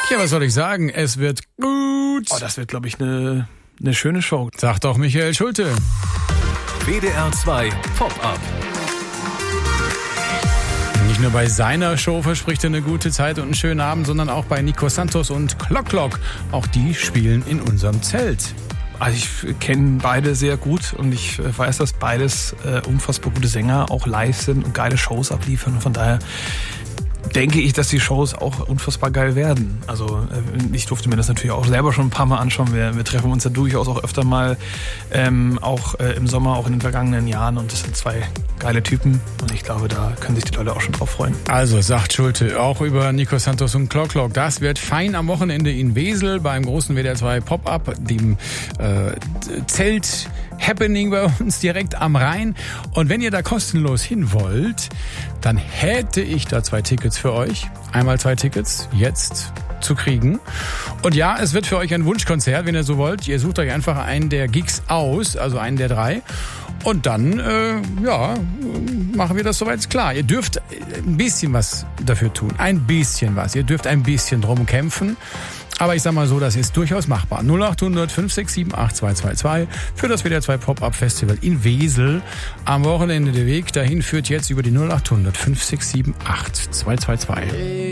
Ja, was soll ich sagen? Es wird gut. Oh, das wird, glaube ich, eine schöne Show. Sagt doch Michael Schulte. WDR 2 Pop-Up. Nicht nur bei seiner Show verspricht er eine gute Zeit und einen schönen Abend, sondern auch bei Nico Santos und Clock Clock. Auch die spielen in unserem Zelt. Also ich kenne beide sehr gut und ich weiß, dass beides unfassbar gute Sänger auch live sind und geile Shows abliefern. Und von daher denke ich, dass die Shows auch unfassbar geil werden. Also ich durfte mir das natürlich auch selber schon ein paar Mal anschauen. Wir treffen uns ja durchaus auch öfter mal, auch im Sommer, auch in den vergangenen Jahren. Und das sind zwei geile Typen. Und ich glaube, da können sich die Leute auch schon drauf freuen. Also sagt Schulte auch über Nico Santos und Clock Clock. Das wird fein am Wochenende in Wesel beim großen WDR 2 Pop-Up, dem Zelt-Happening bei uns direkt am Rhein. Und wenn ihr da kostenlos hin wollt, dann hätte ich da 2 Tickets für euch. Einmal 2 Tickets jetzt zu kriegen. Und ja, es wird für euch ein Wunschkonzert, wenn ihr so wollt. Ihr sucht euch einfach einen der Gigs aus, also einen der 3. Und dann, machen wir das soweit klar. Ihr dürft ein bisschen was dafür tun. Ein bisschen was. Ihr dürft ein bisschen drum kämpfen. Aber ich sag mal so, das ist durchaus machbar. 0800 567 8222 für das WDR 2 Pop-Up Festival in Wesel. Am Wochenende der Weg dahin führt jetzt über die 0800 567 8222.